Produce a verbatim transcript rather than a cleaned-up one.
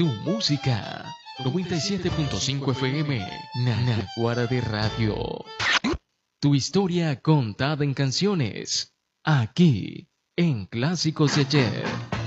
tu música. noventa y siete punto cinco F M, Naguará de Radio. Tu historia contada en canciones. Aquí, en Clásicos de Ayer.